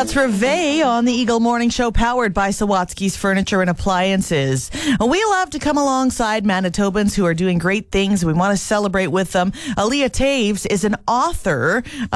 That's Reve on the Eagle Morning Show, powered by Sawatsky's Furniture and Appliances. We love to come alongside Manitobans who are doing great things. We want to celebrate with them. Aaliyah Taves is an author